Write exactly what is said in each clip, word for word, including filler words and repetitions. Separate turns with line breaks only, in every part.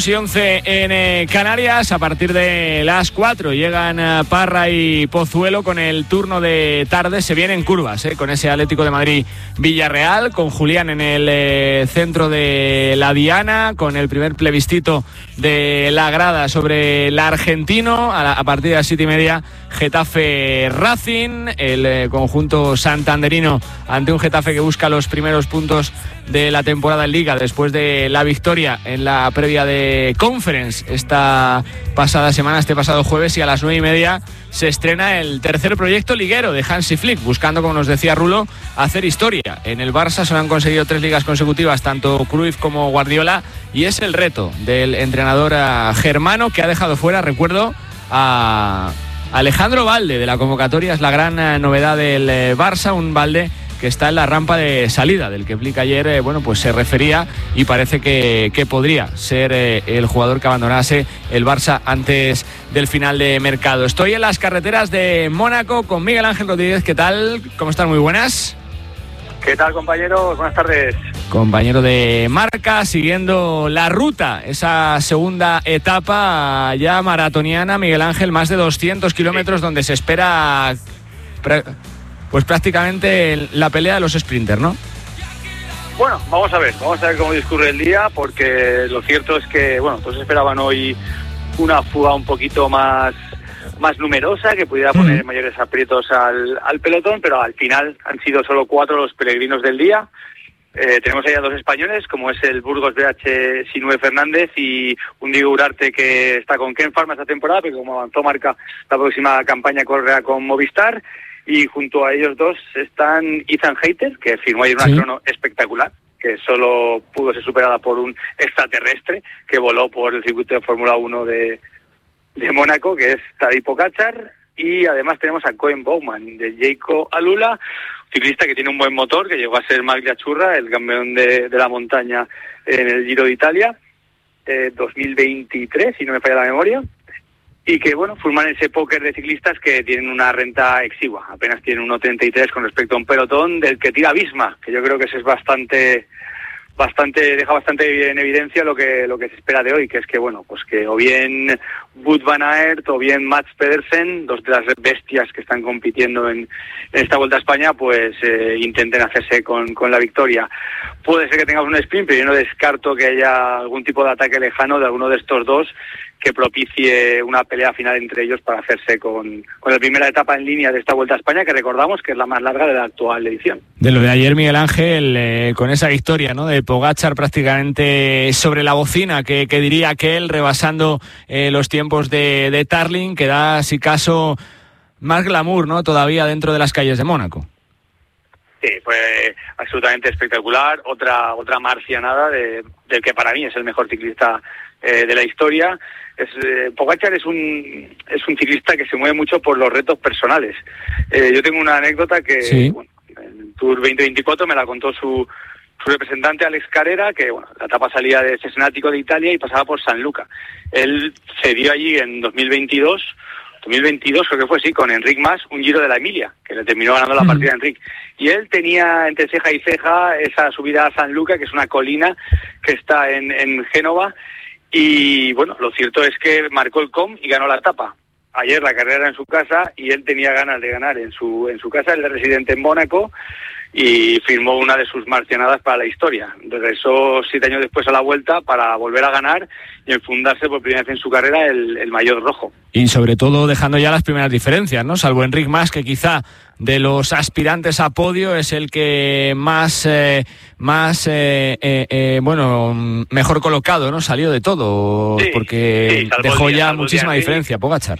Y once en eh, Canarias. A partir de las cuatro llegan eh, Parra y Pozuelo con el turno de tarde. Se vienen curvas eh, con ese Atlético de Madrid Villarreal, con Julián en el eh, centro de la diana, con el primer plebiscito de la grada sobre el argentino. A, la, a partir de las siete y media Getafe Racing, el eh, conjunto santanderino ante un Getafe que busca los primeros puntos de la temporada en Liga después de la victoria en la previa de Conference esta pasada semana, este pasado jueves. Y a las nueve y media se estrena el tercer proyecto liguero de Hansi Flick, buscando, como nos decía Rulo, hacer historia. En el Barça solo han conseguido tres ligas consecutivas, tanto Cruyff como Guardiola, y es el reto del entrenador germano, que ha dejado fuera, recuerdo, a Alejandro Balde de la convocatoria. Es la gran novedad del Barça, un Balde que está en la rampa de salida, del que Flick ayer eh, bueno, pues se refería, y parece que, que podría ser eh, el jugador que abandonase el Barça antes del final de mercado. Estoy en las carreteras de Mónaco con Miguel Ángel Rodríguez. ¿Qué tal? ¿Cómo están? Muy buenas.
¿Qué tal, compañeros? Buenas tardes.
Compañero de marca, siguiendo la ruta, esa segunda etapa ya maratoniana, Miguel Ángel, más de doscientos kilómetros, sí, donde se espera pre- pues prácticamente la pelea de los sprinters, ¿no?
Bueno, vamos a ver, vamos a ver cómo discurre el día, porque lo cierto es que, bueno, todos esperaban hoy una fuga un poquito más más numerosa, que pudiera poner mm. mayores aprietos al, al pelotón, pero al final han sido solo cuatro los peregrinos del día. Eh, tenemos allá dos españoles, como es el Burgos B H Sinue Fernández y un Diego Urarte, que está con Ken Pharma esta temporada, pero como avanzó marca la próxima campaña correa con Movistar. Y junto a ellos dos están Ethan Hayter, que firmó ayer una sí. crono espectacular, que solo pudo ser superada por un extraterrestre que voló por el circuito de Fórmula uno de, de Mónaco, que es Tadej Pogačar. Y además tenemos a Koen Bouwman, de Jayco Alula, ciclista que tiene un buen motor, que llegó a ser Maglia Churra, el campeón de, de la montaña en el Giro de Italia, eh, dos mil veintitrés, si no me falla la memoria. Y que, bueno, forman ese póker de ciclistas que tienen una renta exigua. Apenas tienen un uno treinta y tres con respecto a un pelotón del que tira Visma, que yo creo que eso es bastante, bastante, deja bastante en evidencia lo que lo que se espera de hoy, que es que, bueno, pues que o bien Wout van Aert o bien Mats Pedersen, dos de las bestias que están compitiendo en, en esta Vuelta a España, pues eh, intenten hacerse con, con la victoria. Puede ser que tengamos un sprint, pero yo no descarto que haya algún tipo de ataque lejano de alguno de estos dos que propicie una pelea final entre ellos para hacerse con, con la primera etapa en línea de esta Vuelta a España, que recordamos que es la más larga de la actual edición.
De lo de ayer, Miguel Ángel, eh, con esa victoria, ¿no?, de Pogačar prácticamente sobre la bocina, que, que diría aquel, rebasando eh, los tiempos de, de Tarling, que da, si caso, más glamour, ¿no?, todavía dentro de las calles de Mónaco.
Sí, fue absolutamente espectacular. Otra otra marcianada de, del que para mí es el mejor ciclista eh, de la historia. Es, eh, Pogačar es un es un ciclista que se mueve mucho por los retos personales. Eh, yo tengo una anécdota que, sí. bueno, en el Tour veinte veinticuatro me la contó su, su representante Alex Carrera, que, bueno, la etapa salía de Cesenatico de Italia y pasaba por San Luca. Él cedió allí en dos mil veintidós, dos mil veintidós creo que fue, sí, con Enric Mas, un Giro de la Emilia, que le terminó ganando la partida a Enric. Y él tenía entre ceja y ceja esa subida a San Luca, que es una colina que está en, en Génova. Y bueno, lo cierto es que marcó el C O M y ganó la etapa. Ayer la carrera era en su casa y él tenía ganas de ganar en su en su casa. Él es residente en Mónaco y firmó una de sus marcianadas para la historia. Regresó siete años después a la Vuelta para volver a ganar y enfundarse por primera vez en su carrera el, el maillot rojo.
Y sobre todo dejando ya las primeras diferencias, ¿no? Salvo Enric Mas, que quizá de los aspirantes a podio es el que más, eh, más eh, eh, eh, bueno, mejor colocado, ¿no? Salió de todo, sí, porque sí, dejó día, ya muchísima diferencia, Pogačar.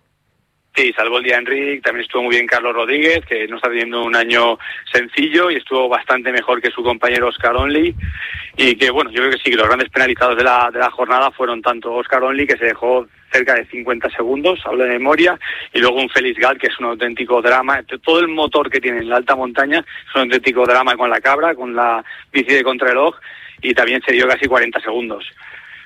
Sí, salvó el día Enric, también estuvo muy bien Carlos Rodríguez, que no está teniendo un año sencillo y estuvo bastante mejor que su compañero Oscar Onley. Y que, bueno, yo creo que sí, que los grandes penalizados de la de la jornada fueron tanto Oscar Onley, que se dejó cerca de cincuenta segundos, hablo de memoria, y luego un Félix Gall, que es un auténtico drama. Todo el motor que tiene en la alta montaña es un auténtico drama con la cabra, con la bici de contrarreloj, y también se dio casi cuarenta segundos.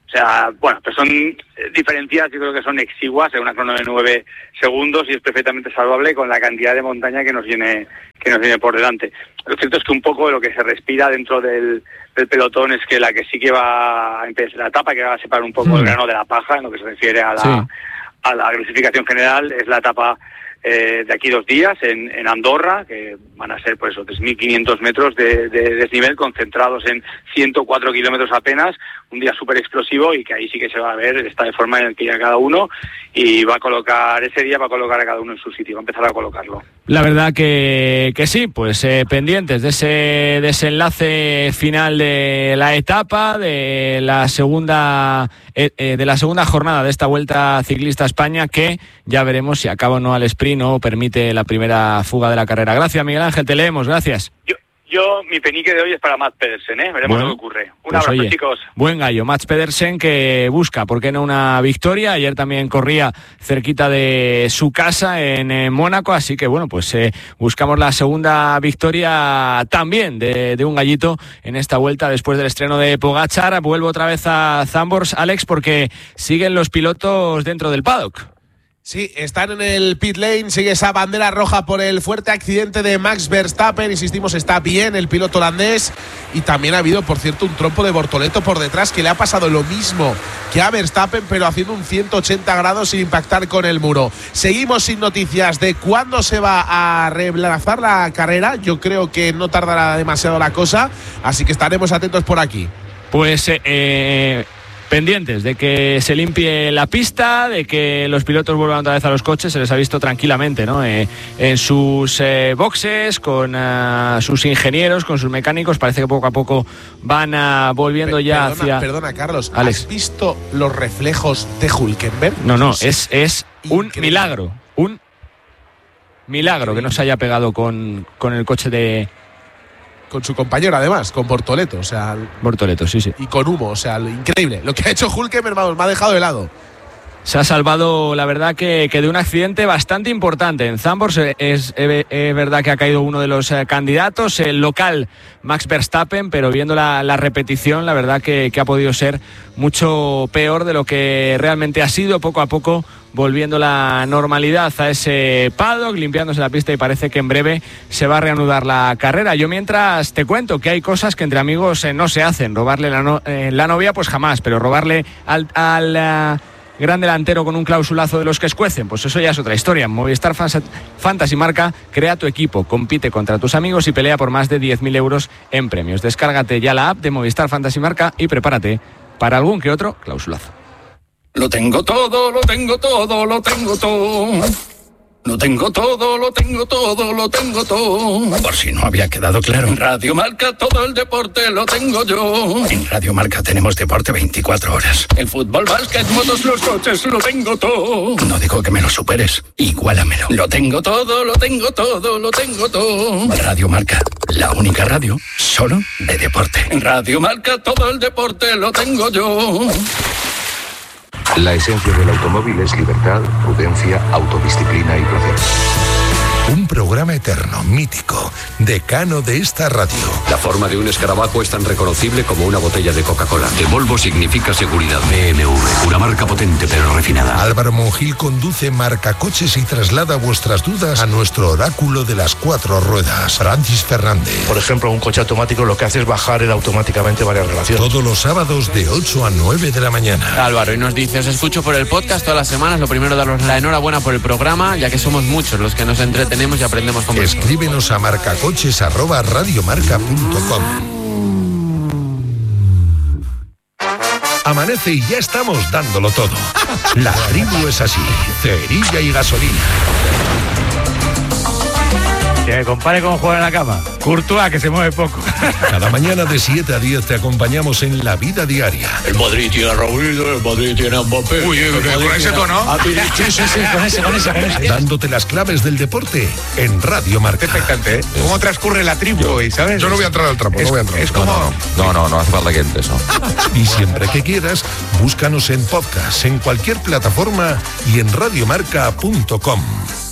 O sea, bueno, pues son diferencias, yo creo que son exiguas en una crono de nueve segundos y es perfectamente salvable con la cantidad de montaña que nos viene que nos viene por delante. Lo cierto es que un poco lo que se respira dentro del, del pelotón es que la que sí que va a empezar la etapa, que va a separar un poco mm. el grano de la paja en lo que se refiere a la, sí. a la clasificación general, es la etapa eh, de aquí dos días en, en Andorra, que van a ser por eso tres mil quinientos metros de, de desnivel concentrados en ciento cuatro kilómetros apenas, un día súper explosivo y que ahí sí que se va a ver el estado de forma en el que llega cada uno y va a colocar, ese día va a colocar a cada uno en su sitio, va a empezar a colocarlo.
La verdad que, que sí, pues eh, pendientes de ese desenlace final de la etapa, de la segunda eh, eh, de la segunda jornada de esta Vuelta Ciclista a España, que ya veremos si acaba o no al sprint o permite la primera fuga de la carrera. Gracias, Miguel Ángel, te leemos, gracias.
Yo, yo mi penique de hoy es para Mads Pedersen, ¿eh? Veremos bueno, lo que ocurre. Un pues abrazo, oye, chicos.
Buen gallo, Mads Pedersen, que busca, ¿por qué no una victoria? Ayer también corría cerquita de su casa en, en Mónaco, así que bueno, pues eh, buscamos la segunda victoria también de, de un gallito en esta vuelta después del estreno de Pogačar. Vuelvo otra vez a Zandvoort, Alex, porque siguen los pilotos dentro del paddock.
Sí, están en el pit lane, sigue esa bandera roja por el fuerte accidente de Max Verstappen, insistimos, está bien el piloto holandés y también ha habido, por cierto, un trompo de Bortoleto por detrás que le ha pasado lo mismo que a Verstappen, pero haciendo un ciento ochenta grados sin impactar con el muro. Seguimos sin noticias de cuándo se va a relanzar la carrera, yo creo que no tardará demasiado la cosa, así que estaremos atentos por aquí.
Pues eh... eh... pendientes de que se limpie la pista, de que los pilotos vuelvan otra vez a los coches. Se les ha visto tranquilamente, ¿no? Eh, en sus eh, boxes, con uh, sus ingenieros, con sus mecánicos. Parece que poco a poco van uh, volviendo Pe- ya
perdona,
hacia...
Perdona, Carlos,
Alex.
¿has visto los reflejos de Hülkenberg?
No, no, es, es un milagro. Un milagro que no se haya pegado con, con el coche de...
Con su compañero, además, con Bortoleto, o sea...
Bortoleto, sí, sí.
Y con humo, o sea, lo increíble. Lo que ha hecho Hülkenberg, vamos, me ha dejado helado.
Se ha salvado, la verdad, que, que de un accidente bastante importante. En Zandvoort es, es, es verdad que ha caído uno de los eh, candidatos, el local Max Verstappen, pero viendo la, la repetición, la verdad que, que ha podido ser mucho peor de lo que realmente ha sido. Poco a poco volviendo la normalidad a ese paddock, limpiándose la pista, y parece que en breve se va a reanudar la carrera. Yo mientras te cuento que hay cosas que entre amigos eh, no se hacen. Robarle la, no, eh, la novia, pues jamás, pero robarle al... al uh, gran delantero con un clausulazo de los que escuecen, pues eso ya es otra historia. Movistar Fantasy Marca crea tu equipo, compite contra tus amigos y pelea por más de diez mil euros en premios. Descárgate ya la app de Movistar Fantasy Marca y prepárate para algún que otro clausulazo.
Lo tengo todo, lo tengo todo, lo tengo todo. Lo tengo todo, lo tengo todo, lo tengo todo. Por si no había quedado claro. En Radio Marca todo el deporte lo tengo yo. En Radio Marca tenemos deporte veinticuatro horas. El fútbol, básquet, motos, los coches, lo tengo todo. No digo que me lo superes, igualamelo. Lo tengo todo, lo tengo todo, lo tengo todo. Radio Marca, la única radio solo de deporte. En Radio Marca todo el deporte lo tengo yo.
La esencia del automóvil es libertad, prudencia, autodisciplina y placer.
Un programa eterno, mítico, decano de esta radio.
La forma de un escarabajo es tan reconocible como una botella de Coca-Cola. De Volvo significa seguridad. B M W, una marca potente pero refinada.
Álvaro Monjil conduce Marcacoches y traslada vuestras dudas a nuestro oráculo de las cuatro ruedas, Francis Fernández.
Por ejemplo, un coche automático lo que hace es bajar él automáticamente varias relaciones.
Todos los sábados de ocho a nueve de la mañana.
Álvaro, y nos dice, os escucho por el podcast todas las semanas. Lo primero, daros la enhorabuena por el programa, ya que somos muchos los que nos entretenemos y aprendemos con vosotros.
Escríbenos a marcacoches arroba radiomarca punto com. Amanece y ya estamos dándolo todo. La tribu es así, cerilla y gasolina.
Que me compare con jugar en la cama. Courtois, que se mueve poco.
Cada mañana de siete a diez te acompañamos en la vida diaria.
El Madrid tiene a Raúl, el Madrid tiene a Mbappé.
Uy, con ese tono.
Sí, sí, sí, con ese, con ese, con ese.
Dándote las claves del deporte en Radio Marca.
Expectante, ¿eh? ¿Cómo transcurre la tribu hoy, sabes?
Yo no voy a entrar al trapo,
es,
no voy a entrar.
Es como...
No, no, no, no hace falta que entres, ¿no?
Y siempre que quieras, búscanos en podcast, en cualquier plataforma y en radiomarca punto com.